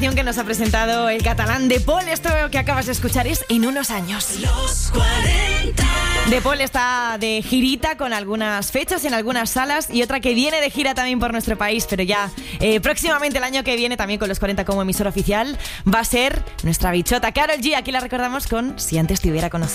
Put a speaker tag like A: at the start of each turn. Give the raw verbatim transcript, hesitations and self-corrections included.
A: Que nos ha presentado el catalán De Paul. Esto que acabas de escuchar es En unos años.
B: Los cuarenta.
A: De Paul está de girita con algunas fechas en algunas salas y otra que viene de gira también por nuestro país, pero ya eh, próximamente el año que viene también con los cuarenta como emisora oficial va a ser nuestra bichota Karol G. Aquí la recordamos con Si antes te hubiera conocido.